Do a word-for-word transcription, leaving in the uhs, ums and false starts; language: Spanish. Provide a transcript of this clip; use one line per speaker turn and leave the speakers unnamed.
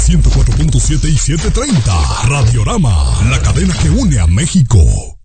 ciento cuatro punto siete y setecientos treinta. Radiorama, la cadena que une a México.